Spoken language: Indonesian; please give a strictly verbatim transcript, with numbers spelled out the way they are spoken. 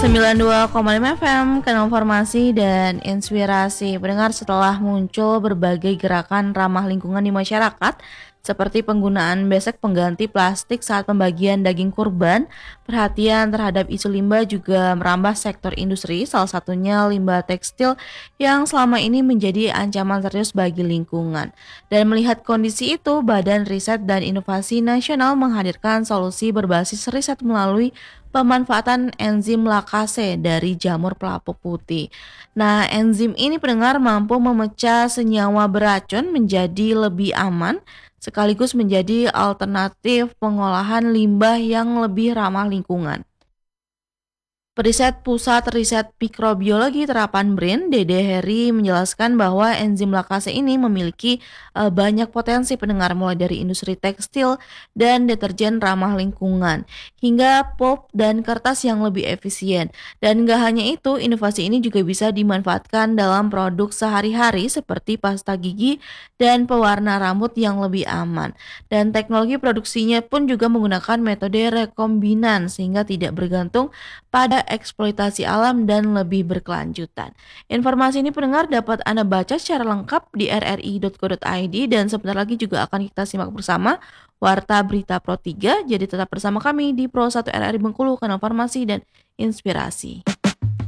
sembilan puluh dua koma lima F M, kanal informasi dan inspirasi. Pendengar, setelah muncul berbagai gerakan ramah lingkungan di masyarakat, seperti penggunaan besek pengganti plastik saat pembagian daging kurban, perhatian terhadap isu limbah juga merambah sektor industri, salah satunya limbah tekstil yang selama ini menjadi ancaman serius bagi lingkungan. Dan melihat kondisi itu, Badan Riset dan Inovasi Nasional menghadirkan solusi berbasis riset melalui pemanfaatan enzim lakase dari jamur pelapuk putih. Nah, enzim ini pendengar mampu memecah senyawa beracun menjadi lebih aman, sekaligus menjadi alternatif pengolahan limbah yang lebih ramah lingkungan. Periset Pusat Riset Mikrobiologi Terapan B R I N, Dede Heri menjelaskan bahwa enzim lakase ini memiliki eh, banyak potensi pendengar, mulai dari industri tekstil dan deterjen ramah lingkungan hingga pulp dan kertas yang lebih efisien. Dan nggak hanya itu, inovasi ini juga bisa dimanfaatkan dalam produk sehari-hari seperti pasta gigi dan pewarna rambut yang lebih aman. Dan teknologi produksinya pun juga menggunakan metode rekombinan sehingga tidak bergantung pada eksploitasi alam dan lebih berkelanjutan. Informasi ini pendengar dapat Anda baca secara lengkap di r r i dot co dot i d, dan sebentar lagi juga akan kita simak bersama Warta Berita Pro tiga. Jadi tetap bersama kami di Pro satu R R I Bengkulu, kanal informasi dan inspirasi.